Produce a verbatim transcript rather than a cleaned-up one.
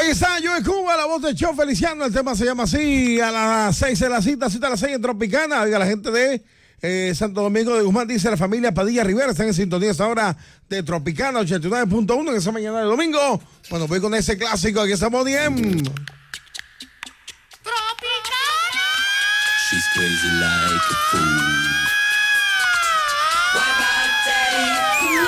Ahí está, yo en Cuba, la voz de Cho Feliciano. El tema se llama así. A las seis de la cita, cita a las seis en Tropicana. Oiga, la gente de eh, Santo Domingo de Guzmán dice: la familia Padilla Rivera están en sintonía esta hora de Tropicana ochenta y nueve punto uno en esa mañana de domingo. Bueno, voy con ese clásico. Aquí estamos bien. Tropicana. She's crazy like a fool.